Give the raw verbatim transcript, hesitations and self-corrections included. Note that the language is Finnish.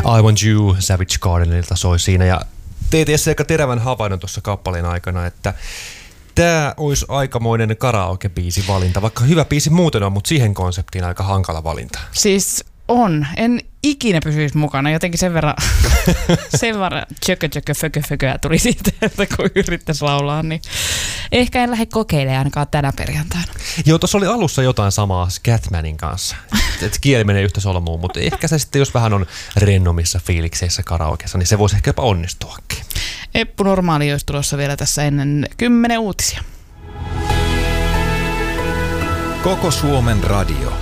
I Want You Savage Gardenilta soi siinä ja teet Jesse aika terävän havainnon tuossa kappaleen aikana, että tämä olisi aikamoinen karaoke-biisi valinta, vaikka hyvä biisi muuten on, mutta siihen konseptiin aika hankala valinta. Siis on. En ikinä pysyisi mukana. Jotenkin sen verran, sen verran tjökö, tjökö, fökö, fököä tuli siitä, että kun yrittäisi laulaa, niin ehkä en lähde kokeilemaan ainakaan tänä perjantaina. Joo, tuossa oli alussa jotain samaa Scatmanin kanssa. Et kieli menee yhtä solmuun, mutta ehkä se sitten, jos vähän on rennomissa fiilikseissä karaokeessa, niin se voisi ehkä jopa onnistuakin. Eppu Normaali olisi tulossa vielä tässä ennen kymmenen uutisia. Koko Suomen radio.